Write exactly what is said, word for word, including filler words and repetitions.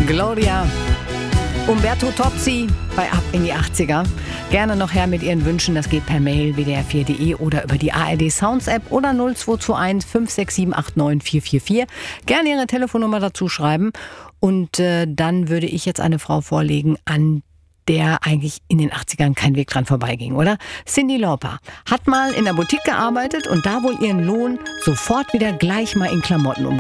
Gloria. Umberto Tozzi bei Ab in die achtziger. Gerne noch her mit Ihren Wünschen. Das geht per Mail w d r vier punkt d e oder über die A R D Sounds App oder null zwei zwei eins fünf sechs sieben acht neun vier vier vier. Gerne Ihre Telefonnummer dazu schreiben. Und äh, dann würde ich jetzt eine Frau vorlegen, an der eigentlich in den achtzigern kein Weg dran vorbeiging, oder? Cyndi Lauper hat mal in der Boutique gearbeitet und da wohl ihren Lohn sofort wieder gleich mal in Klamotten umgesetzt.